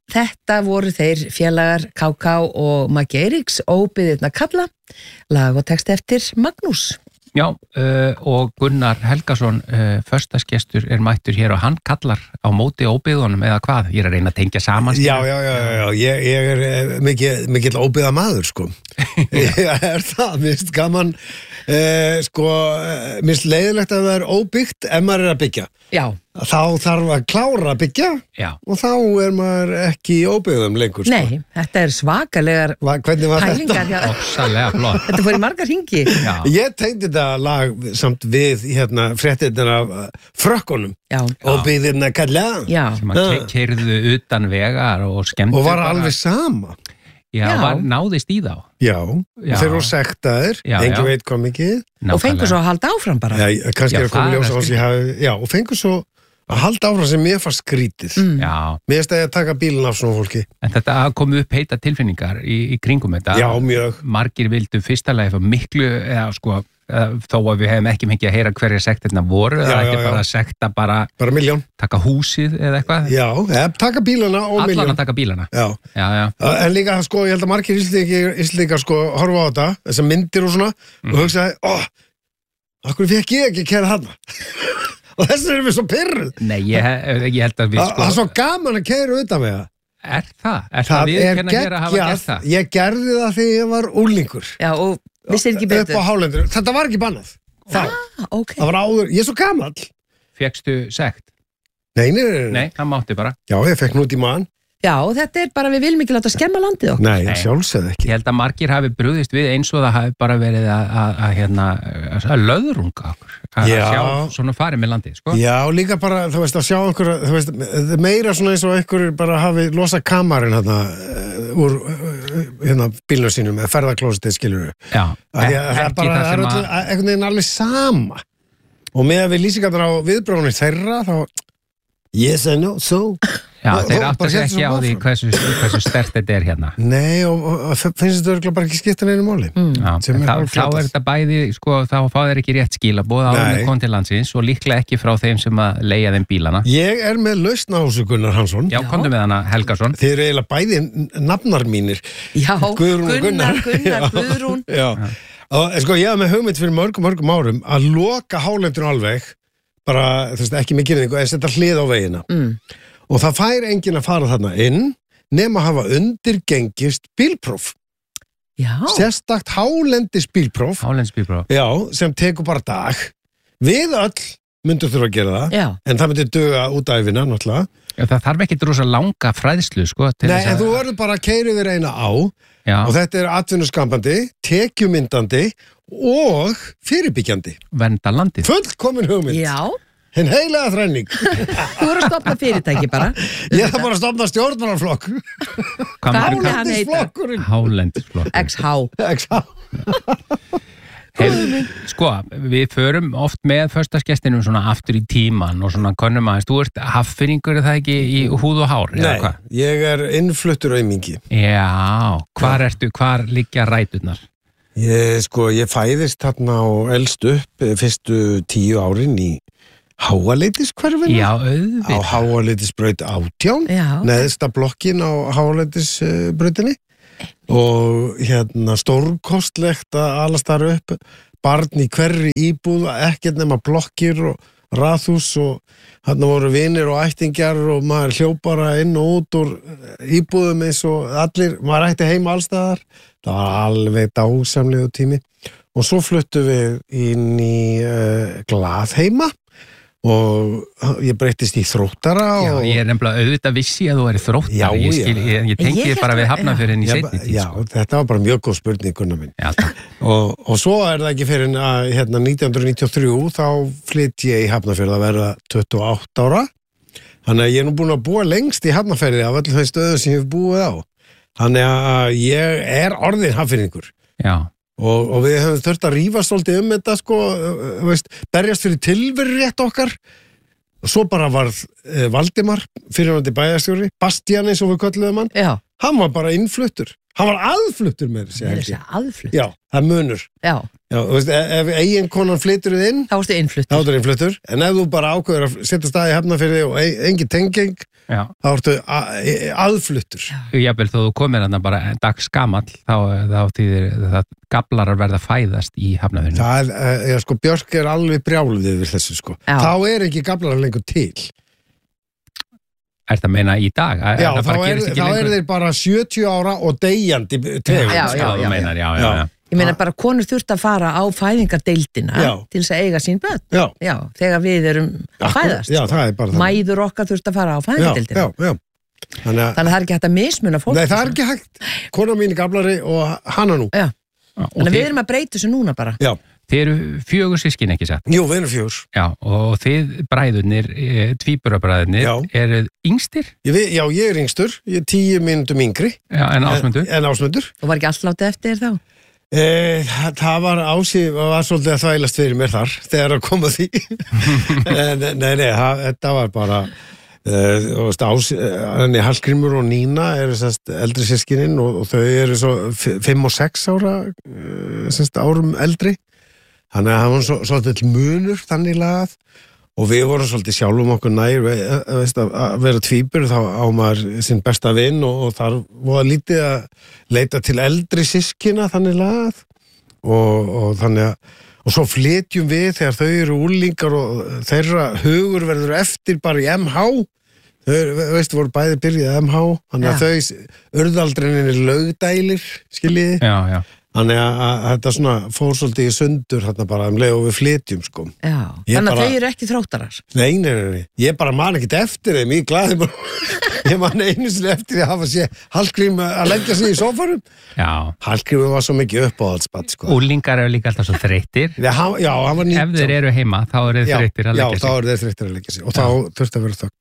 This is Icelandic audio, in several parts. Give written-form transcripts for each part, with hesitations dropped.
þetta voru þeir félagar KK og Maggi Eiríks óbyðirna kalla, lag og text eftir Magnús. Já, og Gunnar Helgason, föstagestur mættur hér og hann kallar á móti óbyggðunum eða hvað? Ég að reyna að tengja saman. Já, ég mikill óbyggða maður, sko. Ég það, minnst gaman, minnst leiðilegt að það óbyggt ef maður að byggja. Já. Þá þarf að klára að byggja og þá maður ekki í óbyggðum lengur, sko. Nei, þetta svakalegar hvernig var pælingar þetta? Ósalega flott. Þetta fór í margar hringi. Ég tengdi þetta lag samt við fréttirnar af frökkunum og byggðirna kalla sem að keyrðu utan vegar og skemmtu og var alveg sama. Já, náðist í þá. Já, þeir voru sektaðir, engin veit hvað mikið. Og fengur svo að halda áfram bara. Já, kannski komið ljós á hans og fengur svo að halda áfram sem mér fannst skrítið. Mér finnst að taka bílinn af svona fólki. En þetta kom upp heita tilfinningar í kringum þetta. Já, mjög. Margir vildu fyrsta lagi fyrir miklu, þó að við hefum ekki mikið að heyra hverja sektirna voru, það ætti bara að sekta bara milljón. Taka húsið eða eitthvað. Já, taka bílana og milljón. Allan að taka bílana. Já. En líka, ég held að margir Íslendingar horfa á þetta, þessar myndir og svona, og hugsaði, okkur fekk ég ekki að kæra hana. Og þess vegna erum við svo pirruð. Nei, ég held að við Það er svo gaman að kæra utan með það. Er það? Það er geggjað. Ég gerði það þegar ég var úlingur. Já, og vissir ekki betur. Upp á Hálendinu. Þetta var ekki bannað. Okay. Það var áður. Ég er svo gamall. Fékkstu sekt? Nei, það mátti bara. Já, ég fekk nút í maðan. Já, þetta bara, við viljum ekki láta skemma landið okkur. Nei, sjálfsögðu ekki. Ég held að margir hafi brugðist við eins og það hafi bara verið að löðrunga okkur. Að sjá svona farið með landið, sko. Já, líka bara, að sjá okkur, meira svona eins og einhver bara hafi losað kamarinn úr bílnum sínum, eða ferðaklósitið, skilur við. Já, það er bara, það er einhvern veginn alveg sama. Og með að við lýsingarnar á viðbrónir þeirra, þá yes, I know, so. Já, þeir áttu sig ekki á því hversu sterkt þetta er hérna. Nei, og finnst þetta örgulega bara ekki skipta neinu máli. Þá er þetta bæði, þá fá þeir ekki rétt skilaboð áður með kom til landsins og líklega ekki frá þeim sem að leigja þeim bílana. Ég er með lausn á þessu, Gunnar Hansson. Já, komdu með hana, Helgason. Þeir eru eiginlega bæði nafnar mínir. Já, Gunnar, Guðrún. Já, og ég hafði með hugmynd fyrir mörgum árum að loka Hálendinu alveg, bara, ekki með girðingu, en setja hlið á vegina. Og það fær enginn að fara þarna inn nema að hafa undirgengist bílpróf. Já. Sérstakt hálendisbílpróf. Já, sem tekur bara dag. Við öll myndum þurfa að gera það. Já. En það myndi duga út af æfina, náttúrulega. Já, það þarf ekki rosa langa fræðslu, sko. Nei, en þú verður bara að keyra yfir eina á. Já. Og þetta er atvinnuskapandi, tekjumyndandi og fyrirbyggjandi. Vernda landið. Fullkomin hugmynd. Já. Hinn heilega þrenning. Þú voru að stopna fyrirtæki bara. Ég þarf bara að stopna stjórnmálaflokk. Hvað myndi hann heita? Hálendisflokkur. XH. Við förum oft með föstagestinum svona aftur í tíman og svona könnum aðeins. Þú ert haffyringur, er það ekki í húð og hár? Nei, ég er innfluttur aumingi. Já, hvar liggja ræturnar? Ég fæðist þarna og elst upp fyrstu 10 árin í Háaleitis-hverfinu. Já, auðvitað. Á Háaleitisbraut 18, neðsta blokkin á Háaleitisbrautinni og stórkostlegt að alast þar upp, barn í hverri íbúð, ekkert nema blokkir og raðhús og þarna voru vinir og ættingjar og maður hljópara inn og út úr íbúðum eins og allir, maður ætti heima allstaðar. Það var alveg dásamlegu tími og svo fluttum við inn í Glaðheima og ég breyttist í Þróttara og... Já, ég er nefnilega auðvitað vissi að þú væri Þróttara. Ég tengi bara við Hafnarfjörðinn í seinni tíð. Já, þetta var bara mjög góð spurning, Gunnar minn. Og svo er það ekki fyrir 1993 þá flytt ég í Hafnarfjörð að verða 28 ára. Þannig að ég er nú búin að búa lengst í Hafnarfjörði af öllum þeim stöðum sem ég hef búið á. Þannig að ég er orðin hafnfirðingur. Já. Og við höfum þurft að rífa svolítið þetta, berjast fyrir tilveru rétt okkar. Og svo bara varð Valdimar, fyrirvændi bæjarstjóri, Bastian eins og við kölluðum hann. Já. Hann var bara innfluttur. Hann var aðfluttur með þessi. Aðfluttur? Já, það munur. Já. Ef eiginkonan flyttur þið inn, þá ertu innfluttur. Þá ertu innfluttur. En ef þú bara ákveður að setja stað í Hafnarfirði og engin tenging, þá ertu aðfluttur. Jafnvel þó þú komir þarna bara dagsgamall þá þýðir það gablarar verða fæðast í Hafnarfirði. Það sko, Björk alveg brjáluð yfir þessu sko. Þá ekki gablarar lengur til. Er það að meina í dag? Já, þá þeir bara 70 ára og deyjandi tegund. Já. Ég meina bara konur þurft að fara á fæðingardeildina til þess að eiga sín börn. Já, þegar við erum að fæðast. Já, það bara það. Mæður okkar þurft að fara á fæðingardeildina. Já. Þannig að það ekki hægt að mismuna fólk. Nei, það ekki hægt. Kona mín gablari og hana nú. Já. Þannig að við erum að breyta þessu núna bara. Já. Þið eru 4 systkin, ekki satt? Jú, við erum 4. Já, og þið bræðurnir, tvíburabræðurnir, eruð yngstir? Já, ég er yngstur. Ég er 10 mínútum yngri. Já, en Ásmundur? Og var ekki allt látið eftir þér þá? Það var svolítið að þvælast fyrir mér þar þegar að koma því. Nei, þetta var bara Hallgrímur og Nína eru eldri systkinin og þau eru svo 5 og 6 árum eldri. Þannig að það var svolítið munur þannig lagað og við vorum svolítið sjálfum okkur nær að vera tvíbur, þá á maður sinn besta vinn og þar var lítið að leita til eldri systkina þannig lagað og þannig að og svo flytjum við þegar þau eru úlingar og þeirra hugur verður eftir bara í MH. Þau voru bæði byrjað MH, þannig að þau urðaldrinni lögdælir, skiljiði. Já. Þannig að þetta svona fór svolítið í sundur hérna bara leið og við flytjum sko. Já, þannig að þau eru ekki þróttarar. Nei. Ég bara man ekkert eftir þeim, ég glaði bara. Ég man einu sinni eftir að hafa séð Hallgrím að leggja sig í sófanum. Já. Hallgrím var svo mikið uppáhaldsbarn sko. Úlingar eru líka alltaf svo þreyttir. Já, hann var 19. Ef þeir eru heima, þá eru þeir þreyttir að leggja sig. Já, þá eru þeir þreyttir að leggja sig og þá þurfti að vera þögn.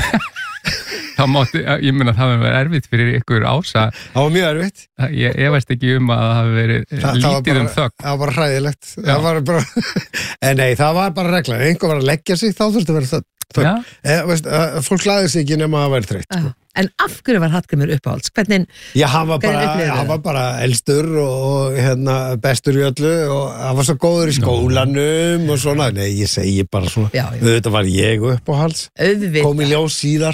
Þá mátti, ég meina það hefur verið erfitt fyrir ykkur Ása. Það var mjög erfitt. Ég veist ekki að það hefur verið lítið þögn. Það var bara hræðilegt. Það var bara, nei, það var bara regla. Ef einhver var að leggja sig, þá þurfti að vera þögn. Fólk laði sig ekki nema að vera þreytt sko. En af hverju var Hallgrímur uppáhalds? Hvernig? Já, hann var bara elstur og bestur í öllu og hann var svo góður í skólanum og svona. Nei, ég segi bara svona. Þetta var ég uppáhalds. Kom í ljós síðar.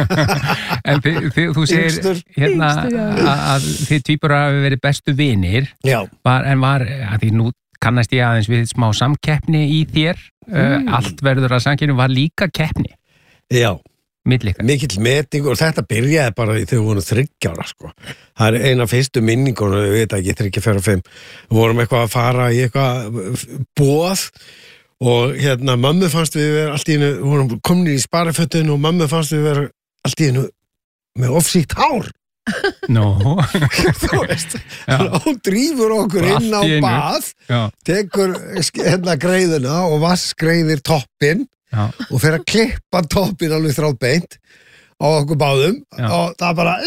En þú segir að þið tvíburar hafi verið bestu vinir. Já. En var, að því nú kannast ég aðeins við smá samkeppni í þér. Allt verður að samkeppni var líka keppni. Já. Mikill metingur og þetta byrjaði bara þegar við vorum 3 ára sko. Það eina fyrstu minningur, við veit ekki 3, 4, 5. Við vorum eitthvað að fara í eitthvað boð og mömmu fannst við vera allt í einu, við vorum komin í sparifötun og mömmu fannst við vera allt í einu með ofsíkt hár. Þú veist, hún drífur okkur inn á bað, tekur greiðuna og vaskreiðir toppinn og fer að klippa toppinn alveg þráðbeint á okkur báðum og það bara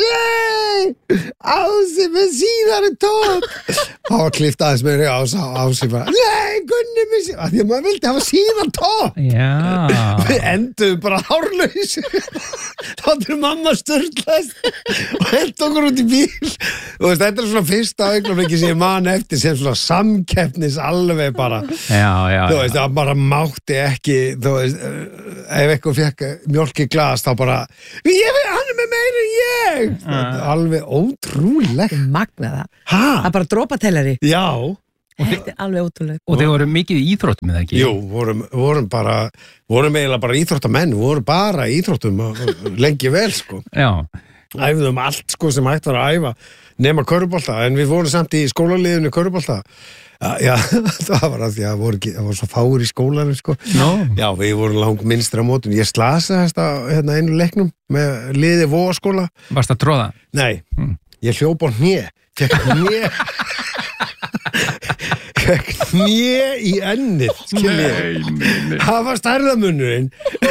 Ási með síðari topp það var klippt aðeins með Ási bara Gunni með síðan því að maður vildi hafa síðan topp við endum bara hárlaus þáttur mamma störtlaðist og held okkur út í bíl og þetta svona fyrsta augnablikki sem ég man eftir sem svona samkeppnis alveg bara þú veist það bara mátti ekki þú veist ef eitthvað fekk mjólk í glas þá bara hann með meira en ég alveg ótrúlegt magnaða það er bara drópatellari já þetta er alveg ótrúlegt og þeir voru mikið í íþróttum eða ekki? Jú, vorum eiginlega bara íþróttamenn vorum bara í íþróttum lengi vel sko æfðum allt sko sem hægt var að æfa nema körfubolta en við vorum samt í skólaliðinu körfubolta já, það var að því að það var svo fáir í skólanum sko. Já, við vorum lang minnstra mótum ég slasaði þetta einu leiknum með liði Vogaskóla. Varst að tróða? Nei, ég hljóp á hné fekk hné í ennið það var stærðamunurinn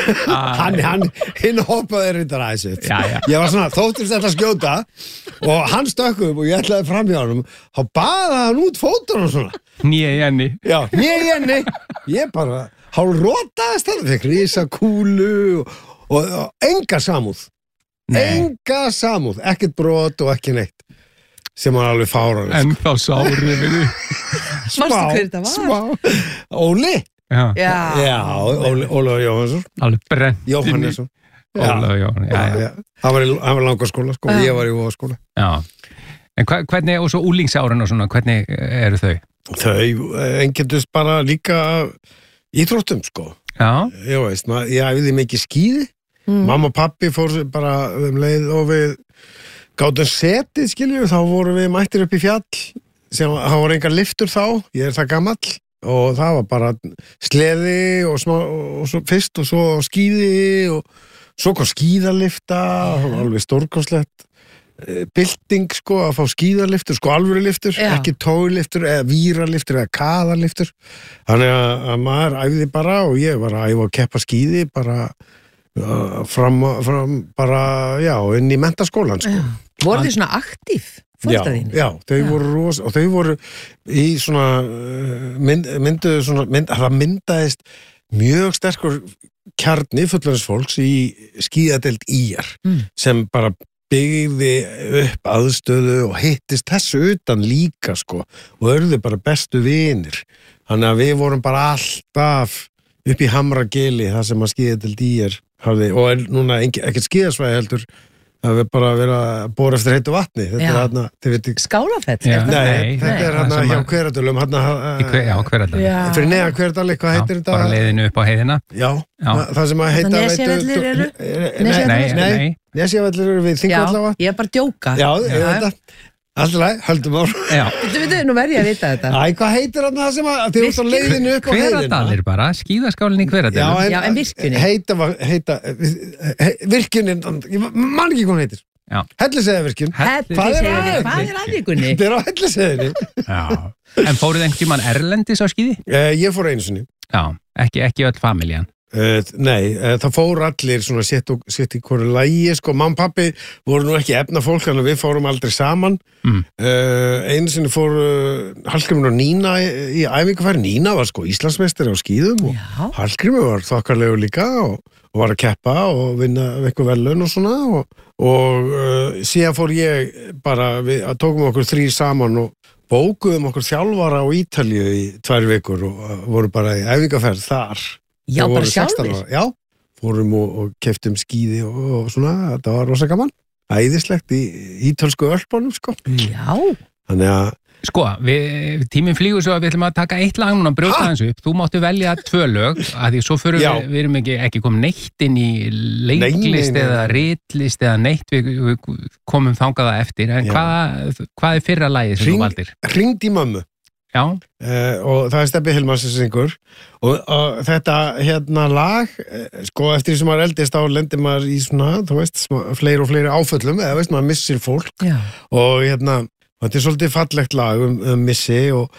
hinn hoppaði reyndar aðeins ég var svona, þóttist þetta skjóta og hann stökk upp og ég ætlaði fram hjá honum þá baða hann út fótunum svona hné í enni já, hné í enni ég bara, hálfrótaðist það fekk risa kúlu og enga samúð ekkert brot og ekki neitt sem var alveg fáránlegt en þá sárið við Mástu hver þetta var? Óli Já Óli Jóhannesson alveg brent Jóhannesson Ólafur Jón, já. Hann var langarskóla, sko, ég var í Vogaskóla. Já. En hvernig, og svo úlingsárin og svona, hvernig eru þau? Þau einkendust bara líka íþróttum, sko. Já. Ég veist, ég æfiði mikið skíði. Mamma og pappi fór bara leið og við gátum setið, skiljum, þá vorum við mættir upp í fjall, sem það voru engar lyftur þá, ég það gamall, og það var bara sleði og svo fyrst og svo skíði og svo kom skíðalyfta, alveg stórkostlegt bylting, sko, að fá skíðalyftur, sko, alvöru lyftur, ekki tólyftur eða víralyftur eða kaðalyftur. Þannig að maður æfði bara og ég var að æfa að keppa skíði bara fram bara, já, inn í menntaskólan, sko. Voru þið svona aktív? Já, þau voru og þau voru í svona það myndaðist mjög sterkur kjarni fullorðinsfólks í skíðadeild IR sem bara byggði upp aðstöðu og hittist þessu utan líka, sko, og urðu bara bestu vinir. Þannig að við vorum bara alltaf upp í Hamragili, það sem að skíðadeild IR hafði, og núna ekkert skíðasvæði heldur, það er bara að vera að bóra eftir heitu vatni. Þetta er hérna, þið veitir... Skálafell? Nei, þetta er hérna hjá Hveradölum. Já, Hveradölum. Fyrir neðan Hveradali, hvað heitir þetta? Bara leiðinu upp á heiðina. Já, það sem að heita... Nesjavellir eru? Nei. Nesjavellir eru við Þingvallavatn. Já, ég er bara að djóka. Já, ég veit það. Alltaf, höldum á. Þú, nú verð ég að vita þetta. Æ, hvað heitir hann það sem að þið út á leiðinu upp á heiðina? Hveradalir bara, skíðaskálinn í Hveradölum. Já, en virkjunin. Virkjunin, ég man ekki hvað hún heitir. Helliseiðavirkjun. Hvað er aðvíkunni? Þetta er á Helliseiðinni. Já. En fóruð einhvern tímann erlendis á skíði? Ég fór einu sinni. Já, ekki öll familjan. Nei, það fóru allir svona sitt í hverju lagi, sko, mamma og pappi voru nú ekki efnafólk, þannig að við fórum aldrei saman. Einu sinni fóru Hallgrímur og Nína í æfingarferð. Nína var sko Íslandsmeistari á skíðum og Hallgrímur var þokkarlegur líka og var að keppa og vinna eitthvað verðlaun og svona og síðan fór ég bara, við tókum okkur 3 saman og bókuðum okkur þjálfara á Ítalíu í 2 vikur og voru bara í æfingarferð þar. Já, bara sjálfur? Já, fórum og keyptum skíði og svona, þetta var rosa gaman. Æðislegt í ítölsku Ölpunum, sko. Já. Þannig að... Sko, tíminn flýgur svo að við ætlum að taka 1 lag núna, brjóta hans upp. Þú máttu velja 2 lög, að því svo fyrir við erum ekki komið neitt inn í leiklist eða ritlist eða neitt, við komum þangað það eftir. En hvað er fyrra lagið sem þú valdir? Hringd í mömmu. Já. Og það er Stebbi Hilmars sem syngur og þetta hérna lag sko eftir því sem maður eldist á lendir maður í svona, þú veist, fleiri og fleiri áföllum eða veist, maður missir fólk. Já. Og hérna, þetta er svolítið fallegt lag missi og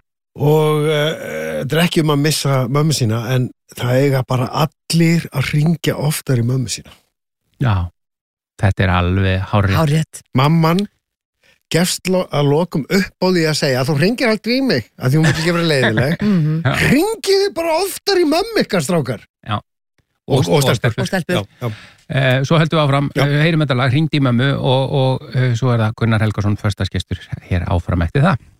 þetta er ekki að missa mömmu sína en það eiga bara allir að hringja oftar í mömmu sína. Já, þetta er alveg hárrétt. Mamman gefst að lokum upp á því að segja að þú hringir aldrei í mig að því hún vil ekki vera leiðileg hringiði bara oftar í mömmu ykkar strákar. Já. Og stelpur. Svo heldum við áfram, heyrum þetta lag, hringdi í mömmu og svo er það Gunnar Helgason, föstaskestur hér áfram eftir það.